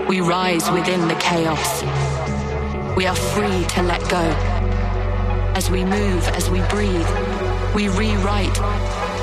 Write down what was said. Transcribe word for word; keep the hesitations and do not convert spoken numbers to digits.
We rise within the chaos. We are free to let go. As we move, as we breathe, we rewrite